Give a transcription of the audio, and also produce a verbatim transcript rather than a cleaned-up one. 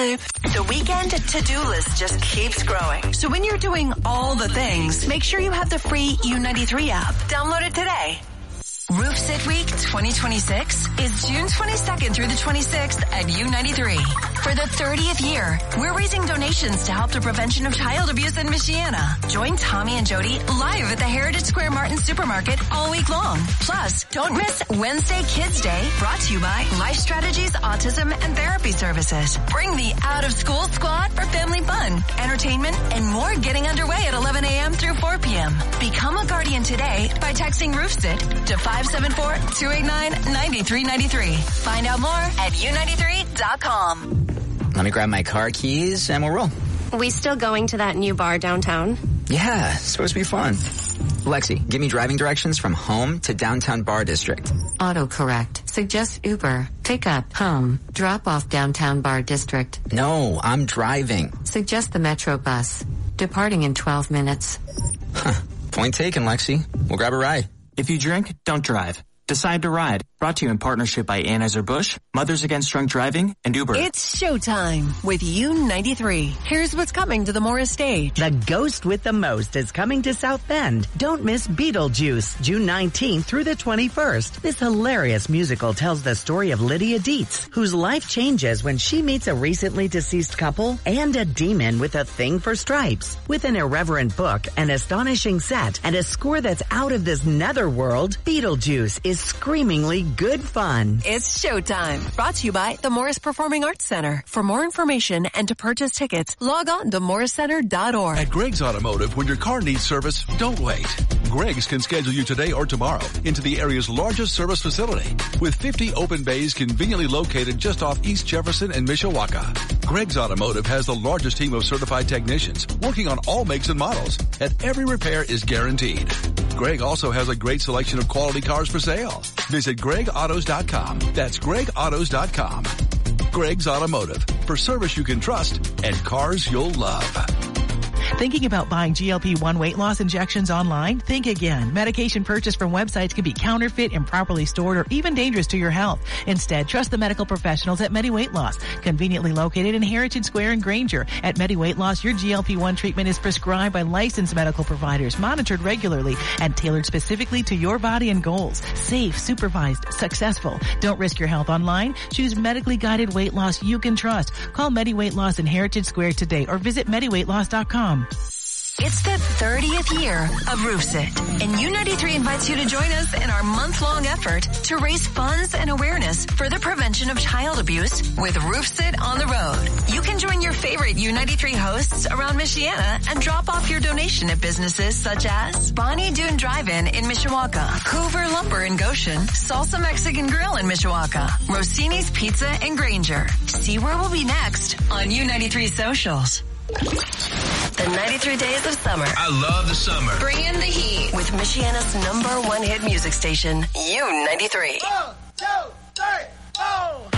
babe. The weekend to-do list just keeps growing. So when you're doing all the things, make sure you have the free U ninety-three app. Download it today. Roof Sit Week twenty twenty-six is June twenty-second through the twenty-sixth at U ninety-three. For the thirtieth year, we're raising donations to help the prevention of child abuse in Michiana. Join Tommy and Jody live at the Heritage Square Martin Supermarket all week long. Plus, don't miss Wednesday Kids Day, brought to you by Life Strategies Autism and Therapy Services. Bring the out-of-school squad for family fun, entertainment, and more getting underway at eleven a.m. through four p.m. Become a guardian today by texting Roof Sit to five seven four, two eight nine, nine three nine three. Find out more at U ninety-three dot com. Let me grab my car keys and we'll roll. We still going to that new bar downtown? Yeah, it's supposed to be fun. Lexi, give me driving directions from home to downtown bar district. Autocorrect. Suggest Uber. Pick up. Home. Drop off downtown bar district. No, I'm driving. Suggest the Metro bus. Departing in twelve minutes. Huh. Point taken, Lexi. We'll grab a ride. If you drink, don't drive. Decide to ride. Brought to you in partnership by Anheuser-Busch, Mothers Against Drunk Driving, and Uber. It's showtime with U ninety-three. Here's what's coming to the Morris stage. The Ghost with the Most is coming to South Bend. Don't miss Beetlejuice, June nineteenth through the twenty-first. This hilarious musical tells the story of Lydia Dietz, whose life changes when she meets a recently deceased couple and a demon with a thing for stripes. With an irreverent book, an astonishing set, and a score that's out of this netherworld, Beetlejuice is screamingly good fun. It's showtime. Brought to you by the Morris Performing Arts Center. For more information and to purchase tickets, log on to morris center dot org. At Greg's Automotive, when your car needs service, don't wait. Greg's can schedule you today or tomorrow into the area's largest service facility with fifty open bays conveniently located just off East Jefferson and Mishawaka. Greg's Automotive has the largest team of certified technicians working on all makes and models, and every repair is guaranteed. Greg also has a great selection of quality cars for sale. Visit greg autos dot com. That's greg autos dot com. Greg's Automotive. For service you can trust and cars you'll love. Thinking about buying G L P one weight loss injections online? Think again. Medication purchased from websites can be counterfeit, improperly stored, or even dangerous to your health. Instead, trust the medical professionals at MediWeight Loss, conveniently located in Heritage Square in Granger. At MediWeight Loss, your G L P one treatment is prescribed by licensed medical providers, monitored regularly, and tailored specifically to your body and goals. Safe, supervised, successful. Don't risk your health online. Choose medically guided weight loss you can trust. Call MediWeight Loss in Heritage Square today or visit Mediweight Loss dot com. It's the thirtieth year of Roof Sit, and U ninety-three invites you to join us in our month-long effort to raise funds and awareness for the prevention of child abuse with Roof Sit on the road. You can join your favorite U ninety-three hosts around Michiana and drop off your donation at businesses such as Bonnie Doon Drive-In in Mishawaka, Hoover Lumber in Goshen, Salsa Mexican Grill in Mishawaka, Rossini's Pizza in Granger. See where we'll be next on U ninety-three Socials. The ninety-three days of summer. I love the summer. Bring in the heat with Michiana's number one hit music station, U ninety-three. One, two, three.